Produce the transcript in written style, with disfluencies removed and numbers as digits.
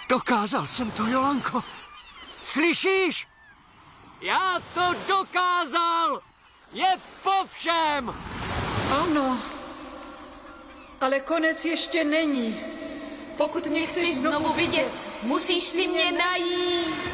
Dokázal jsem to, Jolanko. Slyšíš? Já to dokázal! Je po všem! Ano, ale konec ještě není. Pokud mě chceš znovu vidět, Musíš si mě najít.